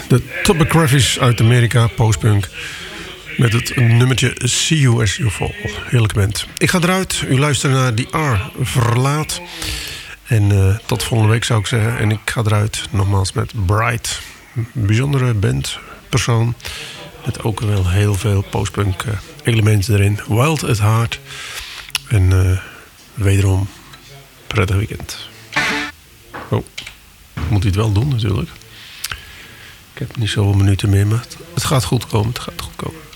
De Topographies uit Amerika, postpunk. Met het nummertje See You As You Fall. Heerlijke band. Ik ga eruit. U luistert naar Die R Verlaat. En tot volgende week zou ik zeggen. En ik ga eruit nogmaals met Bright. Een bijzondere band, persoon. Met ook wel heel veel postpunk elementen erin. Wild at Heart. En wederom prettig weekend. Oh, moet u het wel doen natuurlijk. Ik heb niet zoveel minuten meer, maar het gaat goed komen. Het gaat goed komen.